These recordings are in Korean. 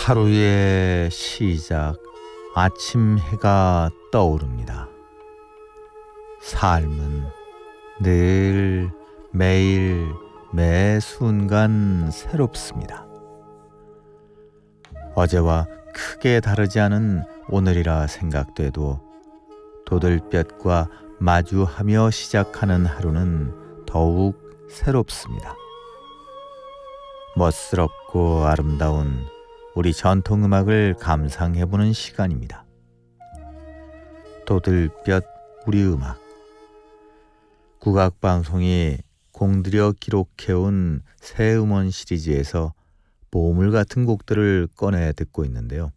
하루의 시작, 아침 해가 떠오릅니다. 삶은 늘 매일 매 순간 새롭습니다. 어제와 크게 다르지 않은 오늘이라 생각돼도 도들볕과 마주하며 시작하는 하루는 더욱 새롭습니다. 멋스럽고 아름다운 우리 전통음악을 감상해보는 시간입니다. 도들볕 우리 음악. 국악방송이 공들여 기록해온 새 음원 시리즈에서 보물 같은 곡들을 꺼내 듣고 있는데요.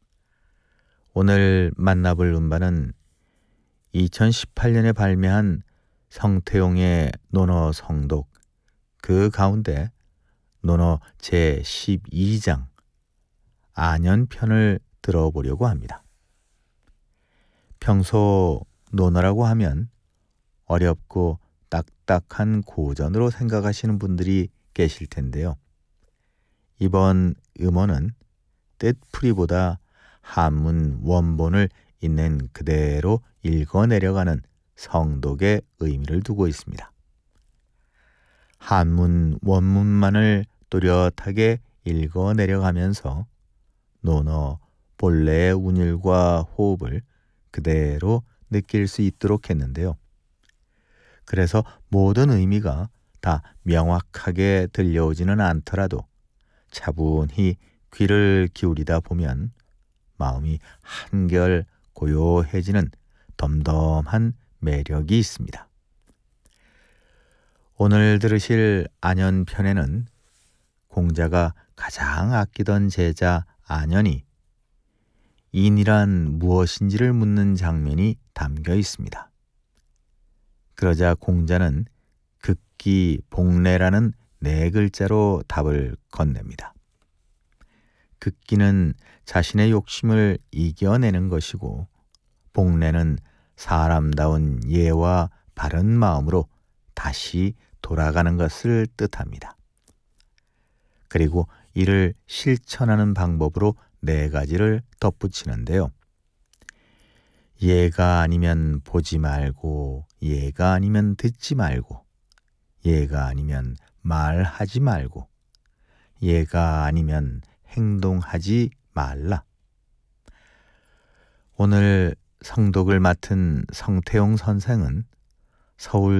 오늘 만나볼 음반은 2018년에 발매한 성태용의 논어 성독, 그 가운데 논어 제12장 안연편을 들어보려고 합니다. 평소 논어라고 하면 어렵고 딱딱한 고전으로 생각하시는 분들이 계실 텐데요. 이번 음원은 뜻풀이보다 한문 원본을 있는 그대로 읽어내려가는 성독의 의미를 두고 있습니다. 한문 원문만을 또렷하게 읽어내려가면서 논어 본래의 운율과 호흡을 그대로 느낄 수 있도록 했는데요. 그래서 모든 의미가 다 명확하게 들려오지는 않더라도 차분히 귀를 기울이다 보면 마음이 한결 고요해지는 덤덤한 매력이 있습니다. 오늘 들으실 안연편에는 공자가 가장 아끼던 제자 안연이 인이란 무엇인지를 묻는 장면이 담겨 있습니다. 그러자 공자는 극기 복례라는 4글자로 답을 건넵니다. 극기는 자신의 욕심을 이겨내는 것이고, 복례는 사람다운 예와 바른 마음으로 다시 돌아가는 것을 뜻합니다. 그리고 이를 실천하는 방법으로 4가지를 덧붙이는데요. 예가 아니면 보지 말고, 예가 아니면 듣지 말고, 예가 아니면 말하지 말고, 예가 아니면 행동하지 말라. 오늘 성독을 맡은 성태용 선생은 서울